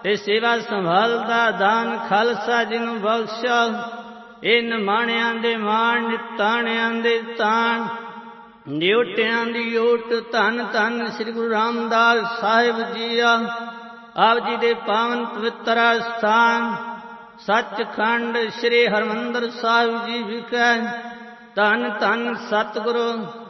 ਤੇ ਸੇਵਾ ਸੰਭਾਲਦਾ ਦਾਨ ਖਾਲਸਾ ਜਿਹਨੂੰ ਬਖਸ਼ਾ। ਇਹ ਨਿਮਾਣਿਆਂ ਦੇ ਮਾਣ ਨਿਤਾਣਿਆਂ ਦੇ ਤਾਣ ਨਿਉਟਿਆਂ ਦੀ ਓਟ। ਧੰਨ ਧੰਨ ਸ੍ਰੀ ਗੁਰੂ ਰਾਮਦਾਸ ਸਾਹਿਬ ਜੀਆ। ਆਪ ਜੀ ਦੇ ਪਾਵਨ ਪਵਿੱਤਰ ਸਥਾਨ ਸੱਚਖੰਡ ਸ੍ਰੀ ਹਰਿਮੰਦਰ ਸਾਹਿਬ ਜੀ ਵਿਖੇ ਧੰਨ ਧੰਨ ਸਤਿਗੁਰੂ